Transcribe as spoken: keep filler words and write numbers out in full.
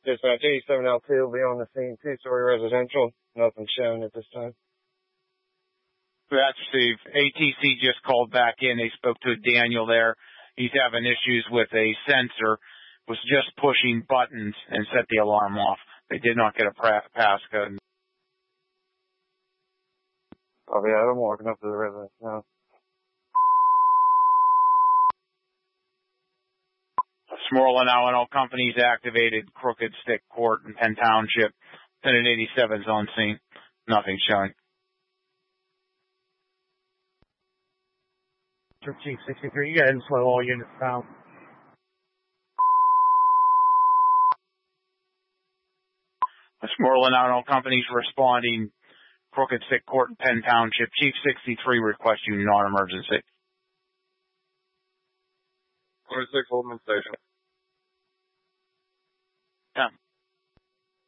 Dispatch eighty-seven L two will be on the scene, two-story residential. Nothing shown at this time. That's Steve. A T C just called back in. They spoke to Daniel there. He's having issues with a sensor. Was just pushing buttons and set the alarm off. They did not get a passcode. Oh yeah, I'm walking up to the residence now. Smoreland Allen, all companies activated Crooked Stick Court in Penn Township. Lieutenant eighty-seven's on scene. Nothing showing. Chief sixty-three, you got to slow all units down. Smoreland Allen, all companies responding. Crooked Stick Court in Penn Township. Chief sixty-three requests you non-emergency. twenty-six Oldman Station.